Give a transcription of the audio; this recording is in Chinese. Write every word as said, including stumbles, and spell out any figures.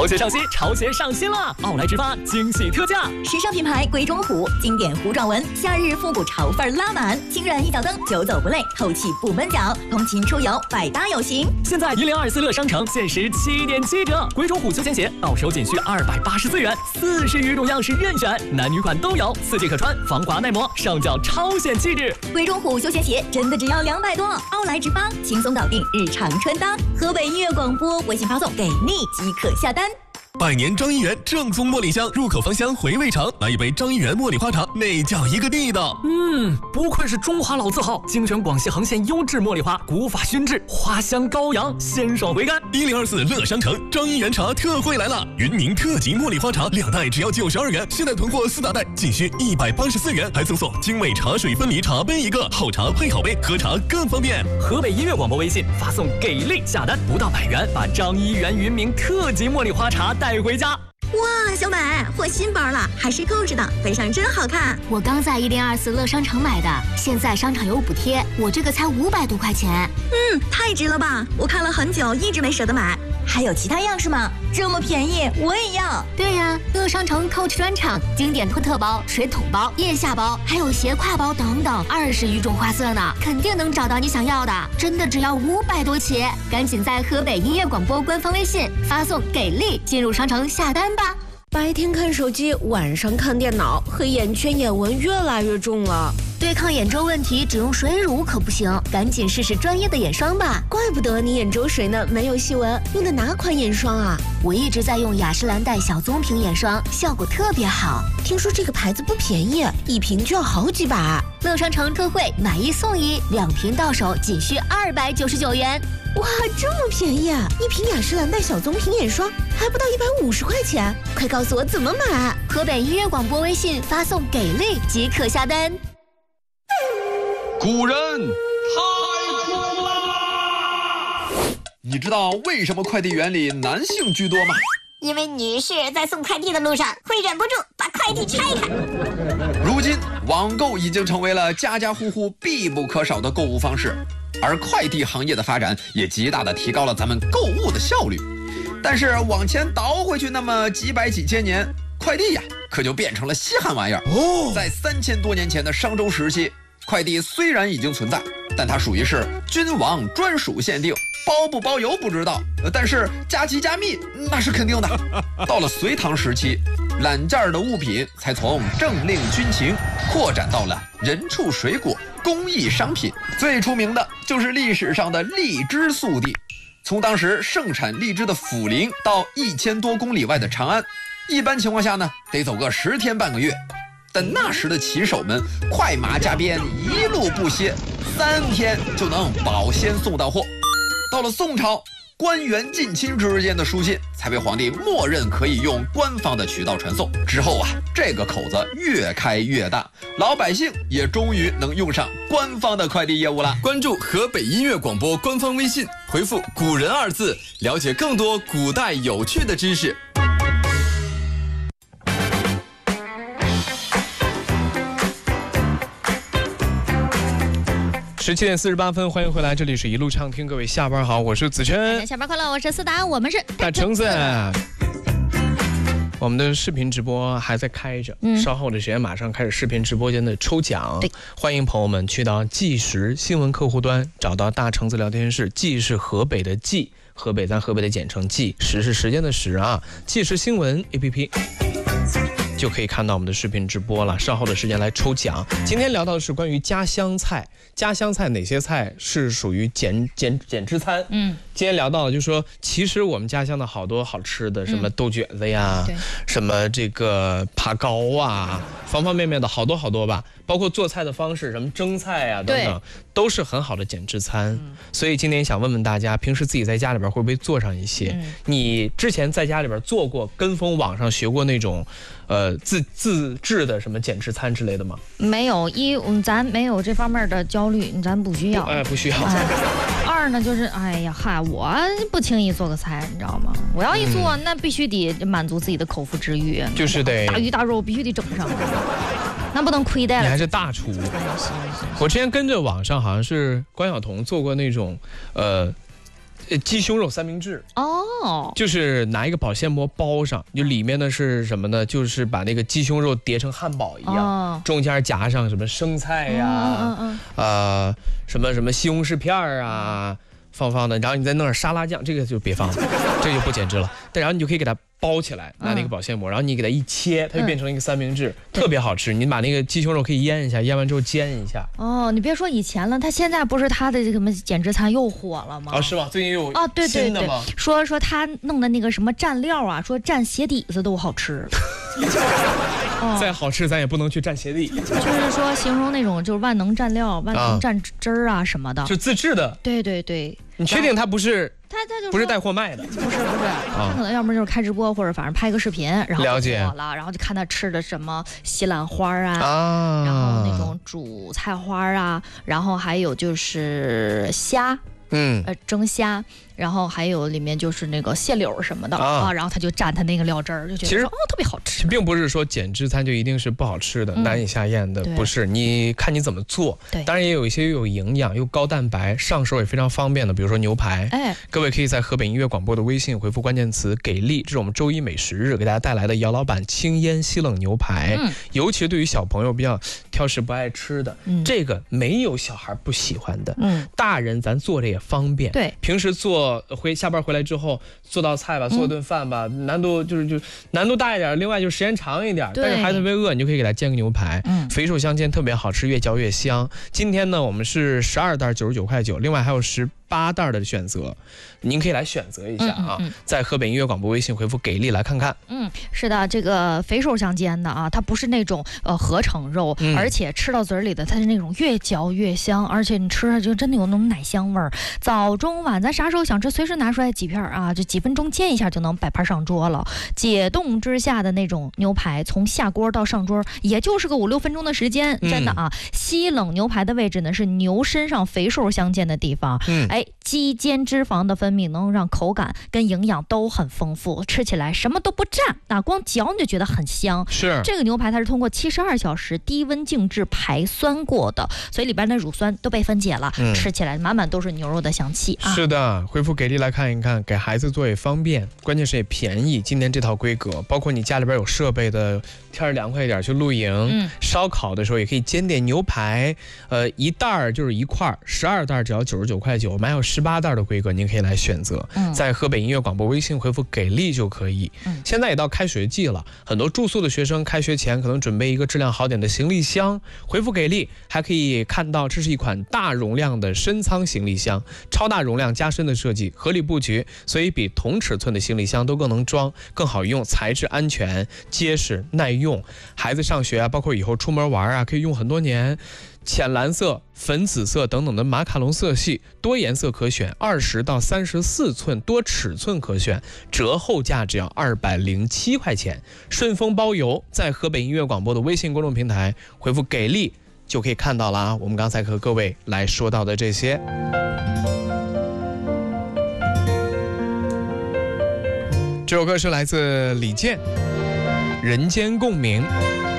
潮鞋上新，潮鞋上新了！奥莱直发惊喜特价， 时尚品牌龟中虎，经典糊状纹，夏日复古潮范拉满，轻软一脚蹬，久走不累，透气不闷脚，通勤出游百搭有型。 现在一零二四乐商城限时七点七折，龟中虎休闲鞋到手仅需二百八十四元，四十余种样式任选，男女款都有，四季可穿，防滑耐磨，上脚超显气质。 龟中虎休闲鞋真的只要两百多，奥莱直发轻松搞定日常穿搭。河北音乐广播微信发送给力即可下单。 百年张一元正宗茉莉香，入口芳香，回味长。来一杯张一元茉莉花茶，那叫一个地道。 嗯，不愧是中华老字号，精选广西恒县优质茉莉花，古法熏制，花香高扬，鲜爽回甘。 一零二四乐商城张一元茶特惠来了，云宁特级茉莉花茶两袋只要九十二元，现在囤货四大袋仅需一百八十四元，还赠送精美茶水分离茶杯一个，好茶配好杯，喝茶更方便。 河北音乐广播微信发送给力下单，不到百元，把张一元云明特级茉莉花茶带回家。 哇，小美获新包了，还是购置的，背上真好看。 我刚在一零二四乐商城买的，现在商场有补贴，我这个才五百多块钱。 嗯，太值了吧！我看了很久，一直没舍得买。还有其他样式吗？这么便宜，我也要。 对呀，乐商城 Coach 专场，经典托特包、水桶包、腋下包，还有斜挎包等等，二十余种花色呢，肯定能找到你想要的。真的只要五百多起，赶紧在河北音乐广播官方微信发送给力进入商城下单吧。 白天看手机，晚上看电脑，黑眼圈、眼纹越来越重了。 对抗眼周问题，只用水乳可不行，赶紧试试专业的眼霜吧。 怪不得你眼周水呢没有细纹，用的哪款眼霜啊？ 我一直在用雅诗兰黛小棕瓶眼霜，效果特别好。 听说这个牌子不便宜，一瓶就要好几百。 乐商城特惠，买一送一，两瓶到手仅需二百九十九元。 哇，这么便宜啊！一瓶雅诗兰黛小棕瓶眼霜还不到一百五十块钱，快告诉我怎么买！ 河北音乐广播微信发送给力即可下单。 古人太酷啦！你知道为什么快递员里男性居多吗？ 因为女士在送快递的路上会忍不住把快递拆开。 如今网购已经成为了家家户户必不可少的购物方式，而快递行业的发展也极大的提高了咱们购物的效率。但是往前倒回去那么几百几千年，快递呀可就变成了稀罕玩意儿。哦，在三千多年前的商周时期，快递虽然已经存在，但它属于是君王专属限定，包不包邮不知道，但是加急加密那是肯定的。到了隋唐时期，揽件的物品才从政令军情扩展到了人畜水果、工艺商品。最出名的就是历史上的荔枝速递。从当时盛产荔枝的涪陵到一千多公里外的长安，一般情况下呢，得走个十天半个月。但那时的骑手们快马加鞭，一路不歇，三天就能保鲜送到货。到了宋朝，官员近亲之间的书信才被皇帝默认可以用官方的渠道传送。之后啊，这个口子越开越大，老百姓也终于能用上官方的快递业务了。 关注河北音乐广播官方微信，回复“古人”二字，了解更多古代有趣的知识。 十七点四十八分，欢迎回来，这里是一路畅听，各位下班好，我是子琛。 下班快乐，我是思达，我们是大橙子。我们的视频直播还在开着，嗯、稍后的时间马上开始视频直播间的抽奖。对，欢迎朋友们去到纪实新闻客户端，找到大橙子聊天室。纪是河北的纪，河北咱河北的简称纪，时是时间的时啊。纪实新闻 A P P。就可以看到我们的视频直播了，稍后的时间来抽奖。今天聊到的是关于家乡菜，家乡菜哪些菜是属于减减减脂餐？嗯，今天聊到了，就是说，其实我们家乡的好多好吃的，什么豆卷子呀，嗯、什么这个扒糕啊，方方面面的好多好多吧。包括做菜的方式，什么蒸菜啊等等，都是很好的减脂餐。嗯、所以今天想问问大家，平时自己在家里边会不会做上一些？嗯、你之前在家里边做过，跟风网上学过那种，呃，自自制的什么减脂餐之类的吗？ 没有，一咱没有这方面的焦虑，咱不需要。 哎，不需要。 哎、二呢，就是哎呀嗨，我不轻易做个菜，你知道吗？我要一做，嗯、那必须得满足自己的口腹之欲， 就是得大鱼大肉必须得整上。那不能亏待了。 你还是大厨。我之前跟着网上好像是关晓彤做过那种，呃， 呃，鸡胸肉三明治哦， 就是拿一个保鲜膜包上，就里面呢是什么呢？就是把那个鸡胸肉叠成汉堡一样，哦、中间夹上什么生菜呀、啊，嗯嗯嗯呃，什么什么西红柿片儿啊，放放的，然后你再弄点沙拉酱，这个就别放了，这就不减脂了。但然后你就可以给它包起来，拿那个保鲜膜，然后你给它一切，它就变成一个三明治，嗯、特别好吃。你把那个鸡胸肉可以腌一下，腌完之后煎一下。 哦，你别说以前了，他现在不是他的这个什么减脂餐又火了吗？ 啊，是吗？最近又哦，对对对，说说他弄的那个什么蘸料啊，说蘸鞋底子都好吃。 哦、再好吃，咱也不能去蘸鞋底。 就是说，形容那种就是万能蘸料、万能蘸汁儿啊什么的， 就自制的。 对对对， 你确定他不是？ 他他就不是带货卖的， 不是不是，他可能要么就是开直播，或者反正拍个视频，然后了解了，然后就看他吃的什么西兰花啊，啊然后那种煮菜花啊，然后还有就是虾。嗯，呃，蒸虾，然后还有里面就是那个蟹柳什么的 啊, 啊，然后他就蘸他那个料汁儿，就觉得其实哦特别好吃。 并不是说减脂餐就一定是不好吃的、嗯、难以下咽的，不是，你看你怎么做。 对， 当然也有一些又有营养又高蛋白，上手也非常方便的，比如说牛排。哎，各位可以在河北音乐广播的微信回复关键词“给力”，这是我们周一美食日给大家带来的姚老板清腌西冷牛排。嗯，尤其对于小朋友比较挑食不爱吃的，嗯、这个没有小孩不喜欢的。嗯，大人咱做着也方便。 对， 平时做回下班回来之后做道菜吧，做顿饭吧，嗯、难度就是就难度大一点，另外就是时间长一点，但是还特别饿，你就可以给他煎个牛排，嗯，肥瘦相间，特别好吃，越嚼越香。今天呢，我们是十二袋九十九块九，另外还有十八袋的选择，您可以来选择一下啊，嗯嗯嗯在河北音乐广播微信回复给力来看看。 嗯，是的，这个肥瘦相间的啊，它不是那种呃合成肉，嗯、而且吃到嘴里的它是那种越嚼越香，而且你吃着就真的有那种奶香味儿。早中晚咱啥时候想吃，随时拿出来几片啊，就几分钟煎一下就能摆盘上桌了。解冻之下的那种牛排，从下锅到上桌也就是个五六分钟的时间，真的啊。嗯、西冷牛排的位置呢是牛身上肥瘦相间的地方，嗯，哎。肌间脂肪的分泌能让口感跟营养都很丰富，吃起来什么都不蘸，那光嚼你就觉得很香。 是这个牛排它是通过七十二小时低温静置排酸过的，所以里边的乳酸都被分解了，嗯、吃起来满满都是牛肉的香气啊。 是的，回复给力来看一看，给孩子做也方便，关键是也便宜。今年这套规格，包括你家里边有设备的，天儿凉快一点去露营、嗯、烧烤的时候也可以煎点牛排，呃，一袋就是一块，十二袋只要九十九块九，还有十八袋的规格您可以来选择，嗯、在河北音乐广播微信回复给力就可以。嗯、现在也到开学季了，很多住宿的学生开学前可能准备一个质量好点的行李箱，回复给力还可以看到这是一款大容量的深仓行李箱，超大容量加深的设计，合理布局，所以比同尺寸的行李箱都更能装，更好用，材质安全结实耐用。孩子上学啊，包括以后出门玩啊，可以用很多年。浅蓝色、粉紫色等等的马卡龙色系，多颜色可选，二十到三十四寸多尺寸可选，折后价只要二百零七块钱，顺丰包邮。在河北音乐广播的微信公众平台回复给力就可以看到了啊。我们刚才和各位来说到的这些。这首歌是来自李健，《人间共鸣》。